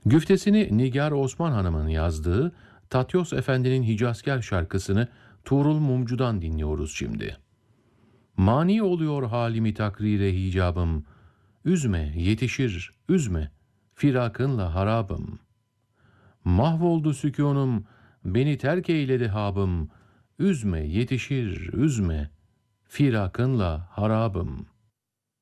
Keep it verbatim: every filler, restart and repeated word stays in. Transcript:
Güftesini Nigar Osman Hanım'ın yazdığı Tatyos Efendi'nin Hicazkar şarkısını Tuğrul Mumcu'dan dinliyoruz şimdi. Mani oluyor halimi takrire hicabım, üzme yetişir üzme, firakınla harabım. Mahvoldu sükûnum, beni terk eyledi habım, üzme yetişir üzme, firakınla harabım.